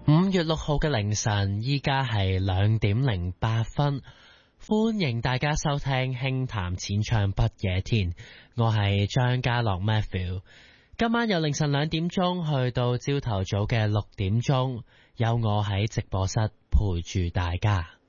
5月6號嘅凌晨，依家係2:08，歡迎大家收聽輕談淺唱不夜天，我係張家樂 Matthew。今晚由凌晨2點鐘去到朝頭早嘅6點鐘，有我喺直播室陪住大家。